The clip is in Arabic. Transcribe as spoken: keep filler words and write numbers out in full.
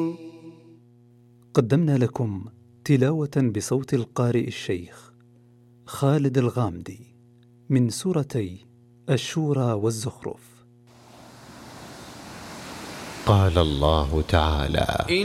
قدمنا لكم تلاوة بصوت القارئ الشيخ خالد الغامدي من سورتي الشورى والزخرف. قال الله تعالى: